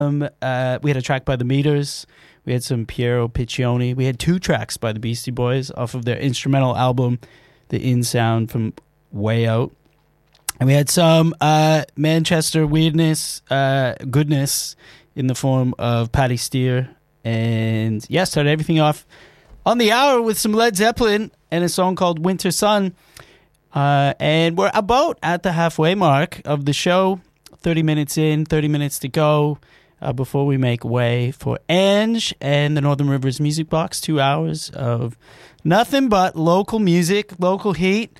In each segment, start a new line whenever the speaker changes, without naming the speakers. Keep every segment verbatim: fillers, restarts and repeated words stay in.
Um, uh, we had a track by The Meters. We had some Piero Piccioni. We had two tracks by the Beastie Boys off of their instrumental album, The In Sound from Way Out. And we had some uh, Manchester weirdness, uh, goodness in the form of Patty Steer. And yeah, started everything off on the hour with some Led Zeppelin and a song called Winter Sun. Uh, and we're about at the halfway mark of the show. thirty minutes in, thirty minutes to go. Uh, before we make way for Ange and the Northern Rivers Music Box, two hours of nothing but local music, local heat,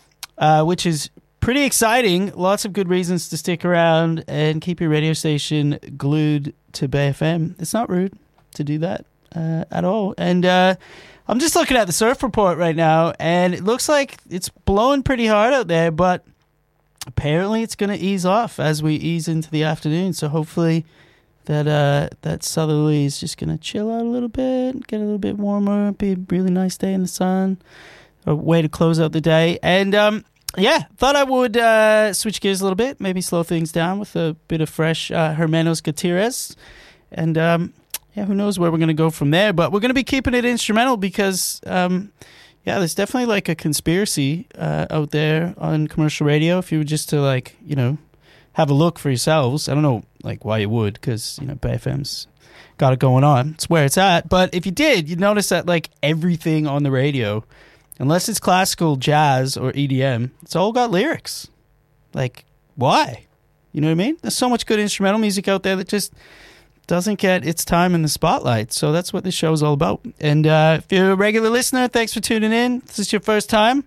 uh, which is pretty exciting. Lots of good reasons to stick around and keep your radio station glued to Bay F M. It's not rude to do that uh, at all. And uh, I'm just looking at the surf report right now, and it looks like it's blowing pretty hard out there, but apparently it's going to ease off as we ease into the afternoon. So hopefully that uh, that southerly is just going to chill out a little bit, get a little bit warmer, be a really nice day in the sun, a way to close out the day. And um, yeah, thought I would uh, switch gears a little bit, maybe slow things down with a bit of fresh uh, Hermanos Gutierrez. And um, yeah, who knows where we're going to go from there. But we're going to be keeping it instrumental because, um, yeah, there's definitely like a conspiracy uh, out there on commercial radio. If you were just to like, you know, have a look for yourselves. I don't know like why you would, because you know Bay F M's got it going on. It's where it's at. But if you did, you'd notice that like everything on the radio, unless it's classical, jazz, or E D M, it's all got lyrics. Like, why? You know what I mean? There's so much good instrumental music out there that just doesn't get its time in the spotlight. So that's what this show is all about. And uh, if you're a regular listener, thanks for tuning in. If this is your first time,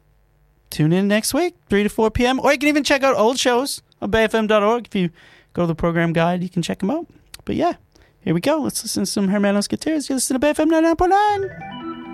tune in next week, three to four p.m. Or you can even check out old shows on bay f m dot org. If you go to the program guide, you can check them out. But yeah, here we go. Let's listen to some Hermanos Gutierrez. You listen to Bay F M ninety-nine point nine.